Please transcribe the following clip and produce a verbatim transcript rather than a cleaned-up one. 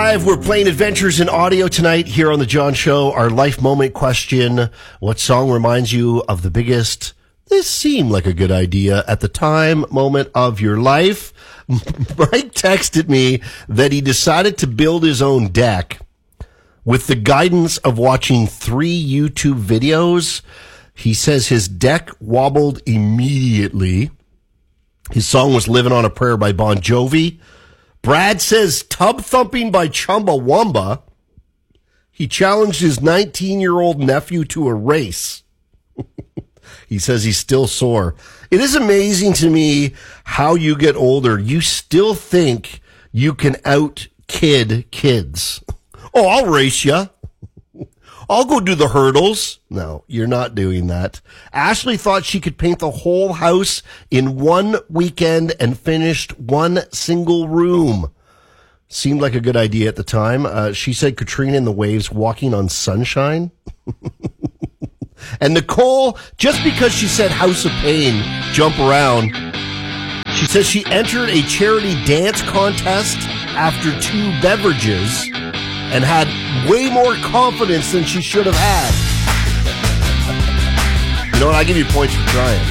five, we're playing Adventures in Audio tonight here on The John Show. Our life moment question: what song reminds you of the biggest, this seemed like a good idea at the time, moment of your life? Mike texted me that he decided to build his own deck with the guidance of watching three YouTube videos. He says his deck wobbled immediately. His song was Living on a Prayer by Bon Jovi. Brad says Tub Thumping by Chumbawamba. He challenged his nineteen-year-old nephew to a race. He says he's still sore. It is amazing to me how you get older. You still think you can out-kid kids. Oh, I'll race you. I'll go do the hurdles. No, you're not doing that. Ashley thought she could paint the whole house in one weekend and finished one single room. Seemed like a good idea at the time. Uh, she said Katrina and the Waves walking on sunshine. And Nicole, just because she said House of Pain, jump around, she says she entered a charity dance contest after two beverages and had way more confidence than she should have had. You know what? I give you points for trying.